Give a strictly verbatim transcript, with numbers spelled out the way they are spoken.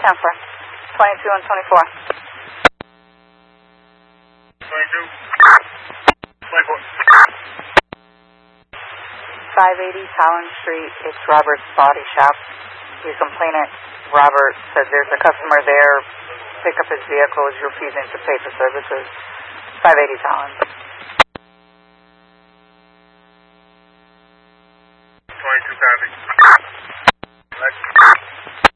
Counselor. twenty-two and twenty-four. twenty-two. twenty-four. five eighty Collins Street. It's Robert's Body Shop. Your complainant, Robert, said there's a customer there. Pick up his vehicle. Is refusing to pay for services. five eighty Collins.